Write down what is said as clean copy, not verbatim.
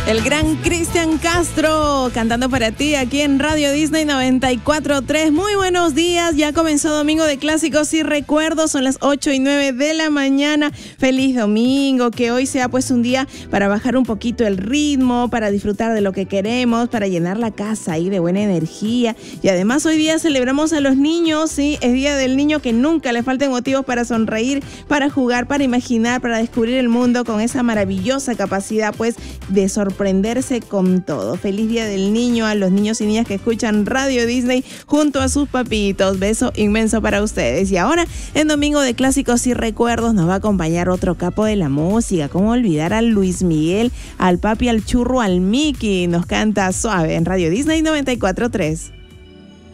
El gran Cristian Castro cantando para ti aquí en Radio Disney 94.3. Muy buenos días, ya comenzó Domingo de Clásicos y Recuerdos, son las 8:09 de la mañana. Feliz domingo, que hoy sea pues un día para bajar un poquito el ritmo, para disfrutar de lo que queremos, para llenar la casa ahí de buena energía. Y además hoy día celebramos a los niños, sí, es Día del Niño, que nunca le falten motivos para sonreír, para jugar, para imaginar, para descubrir el mundo con esa maravillosa capacidad pues de sorprenderse con todo. Feliz Día del Niño a los niños y niñas que escuchan Radio Disney junto a sus papitos. Beso inmenso para ustedes. Y ahora, en Domingo de Clásicos y Recuerdos, nos va a acompañar otro capo de la música. ¿Cómo olvidar a Luis Miguel, al papi, al churro, al Mickey? Nos canta Suave en Radio Disney 94.3.